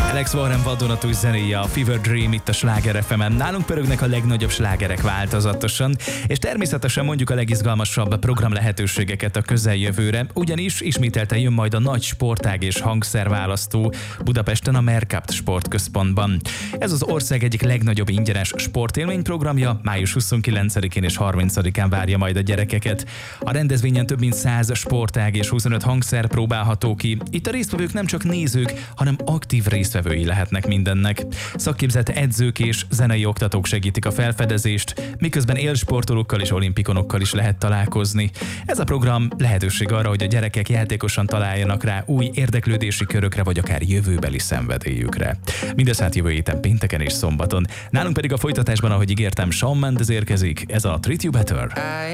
Alex Warren vadonatúj zenéje, a Fever Dream itt a Sláger FM-en. Nálunk pörögnek a legnagyobb slágerek változatosan, és természetesen mondjuk a legizgalmasabb program lehetőségeket a közeljövőre, ugyanis ismételten jön majd a nagy sportág és hangszerválasztó Budapesten a Mercapt Sportközpontban. Ez az ország egyik legnagyobb ingyenes sportélményprogramja, május 29-én és 30-án várja majd a gyerekeket. A rendezvényen több mint 100 sportág és 25 hangszer próbálható ki. Itt a résztvevők nem csak nézők, hanem aktív résztvevői lehetnek mindennek. Szakképzett edzők és zenei oktatók segítik a felfedezést, miközben élsportolókkal és olimpikonokkal is lehet találkozni. Ez a program lehetőség arra, hogy a gyerekek játékosan találjanak rá új érdeklődési körökre, vagy akár jövőbeli szenvedélyükre. Mindez hát jövő héten pénteken és szombaton. Nálunk pedig a folytatásban, ahogy ígértem, Shawn Mendes érkezik, ez a Treat You Better.